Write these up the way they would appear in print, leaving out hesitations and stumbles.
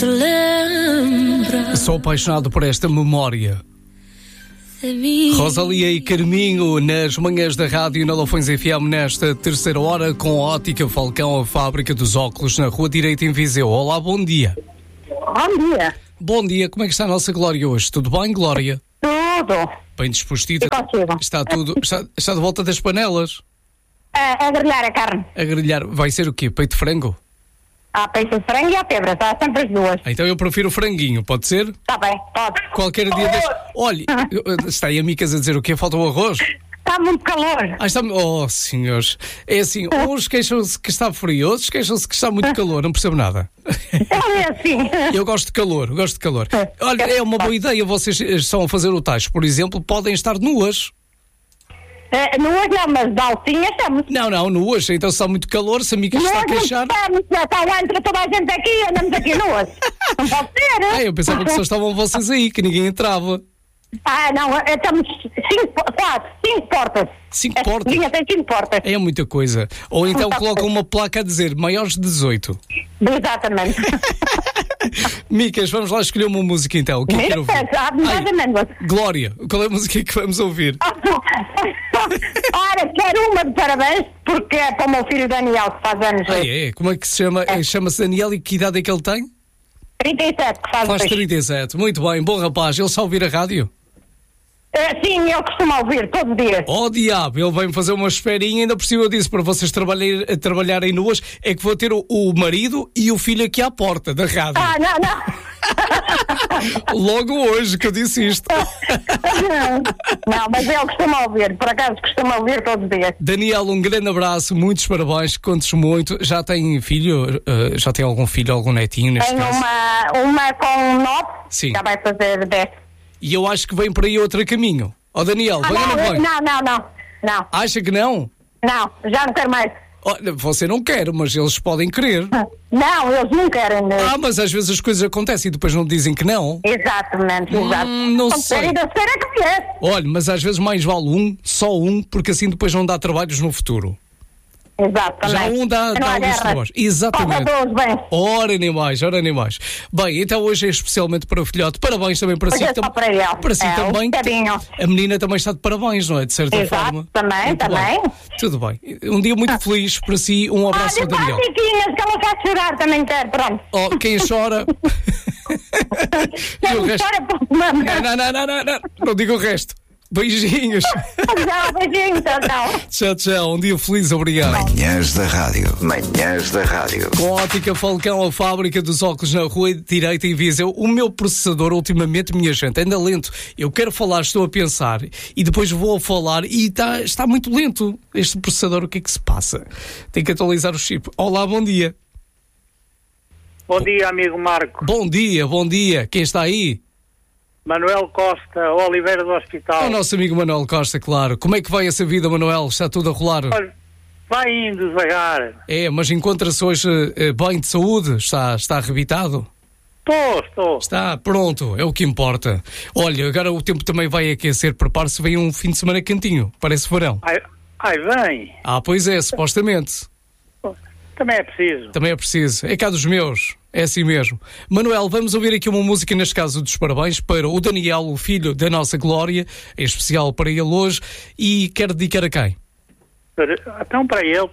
Sou apaixonado por esta memória. Rosalia e Carminho nas manhãs da rádio na Lafões FM nesta terceira hora com Ótica Falcão, a fábrica dos óculos na Rua Direita em Viseu. Olá, bom dia. Bom dia. Bom dia, como é que está a nossa Glória hoje? Tudo bem, Glória? Tudo. Bem dispostita? E está tudo. Está de volta das panelas? A grelhar a carne. A grelhar. Vai ser o quê? Peito de frango? Há peixe de frango e há pebra, está sempre as duas. Então eu prefiro o franguinho, pode ser? Está bem, pode. Qualquer dia deste... Olha, está aí a Micas a dizer o quê? Falta o arroz? Está muito calor. Oh, senhores. É assim, uns queixam-se que está frio, outros queixam-se que está muito calor, não percebo nada. É assim. Eu gosto de calor. Olha, é uma boa ideia, vocês estão a fazer o tacho, por exemplo, podem estar nuas. Nuas não, mas de alcinha estamos. Não, nuas, então se está muito calor, se a Mica está a queixar... Está lá entre toda a gente aqui, andamos aqui nuas. Não pode ser. Eu pensava que só estavam vocês aí, que ninguém entrava. Não, estamos 5 portas. 5 portas? Sim, tem 5 portas. É muita coisa. Ou então colocam uma placa a dizer maiores de 18. Exatamente. Micas, vamos lá escolher uma música então. O que é que quero ouvir? Glória, qual é a música que vamos ouvir? Ora, quero uma de parabéns, porque é para o meu filho Daniel, que faz anos. Como é que se chama? Chama-se Daniel e que idade é que ele tem? 37, que faz 37, muito bem, bom rapaz. Ele só ouvir a rádio? Sim, eu costumo ouvir todo dia. Oh diabo, ele vai-me fazer uma esperinha, ainda por cima disso, para vocês trabalharem nuas, é que vou ter o marido e o filho aqui à porta da rádio. Não. Logo hoje que eu disse isto. Não, mas ele costuma ouvir, por acaso costuma ouvir todos os dias. Daniel, um grande abraço, muitos parabéns, contes muito. Já tem filho? Já tem algum filho, algum netinho neste caso? Tenho uma com 9, sim. Já vai fazer 10. E eu acho que vem por aí outro caminho. Daniel, vem ou não vem? Não. Acha que não? Não, já não quero mais. Você não quer, mas eles podem querer. Não, eles não querem. Mas às vezes as coisas acontecem e depois não dizem que não. Exatamente, exato. Não sei. Olha, mas às vezes mais vale só um, porque assim depois não dá trabalhos no futuro. Exatamente. Já um dá alguns trabalhos. Exatamente. Ora nem mais. Bem, então hoje é especialmente para o filhote. Parabéns também para si. Para si também. A menina também está de parabéns, não é? De certa forma. Também. Tudo bem. Um dia muito feliz para si. Um abraço ao Daniel. Que ela quer chorar, também quer, pronto. Quem chora... Não diga o resto. Beijinhos. Beijinhos, tchau. Um dia feliz, obrigado. Manhãs da Rádio. Com Ótica Falcão, a fábrica dos óculos na Rua Direita em Viseu. O meu processador, ultimamente, minha gente, anda lento. Eu quero falar, estou a pensar e depois vou a falar e está muito lento. Este processador, o que é que se passa? Tem que atualizar o chip. Olá, bom dia. Bom dia, amigo Marco. Bom dia. Quem está aí? Manuel Costa, Oliveira do Hospital. O nosso amigo Manuel Costa, claro. Como é que vai essa vida, Manuel? Está tudo a rolar? Olha, vai indo devagar. Mas encontra-se hoje bem de saúde? Está arrebitado? Estou. Está, pronto, é o que importa. Olha, agora o tempo também vai aquecer, prepare-se, vem um fim de semana quentinho, parece verão. Vem. Pois é, supostamente. Também é preciso. É cá dos meus. É assim mesmo. Manuel, vamos ouvir aqui uma música, neste caso dos parabéns, para o Daniel, o filho da nossa Glória, é especial para ele hoje, e quer dedicar a quem? Então para ele,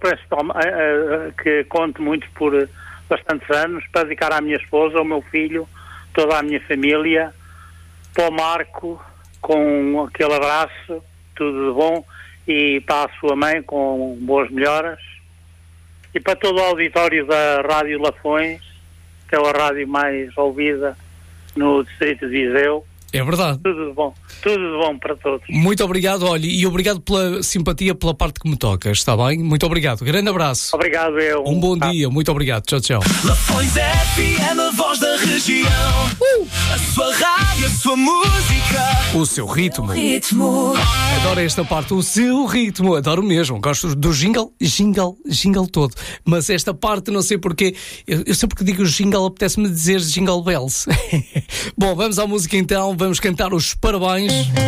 que conto muito por bastantes anos, para dedicar à minha esposa, ao meu filho, toda a minha família, para o Marco, com aquele abraço, tudo de bom, e para a sua mãe, com boas melhoras, e para todo o auditório da Rádio Lafões, que é a rádio mais ouvida no distrito de Viseu. É verdade. Tudo de bom para todos. Muito obrigado, olha, e obrigado pela simpatia, pela parte que me toca, está bem? Muito obrigado, grande abraço. Obrigado, eu. Um bom dia, muito obrigado, tchau. Lafões FM, a voz da região. A sua rádio, a sua música. O seu ritmo. Adoro esta parte, o seu ritmo, adoro mesmo. Gosto do jingle todo. Mas esta parte, não sei porquê, eu sempre que digo jingle, apetece-me dizer jingle bells. Bom, vamos à música então, vamos cantar os parabéns.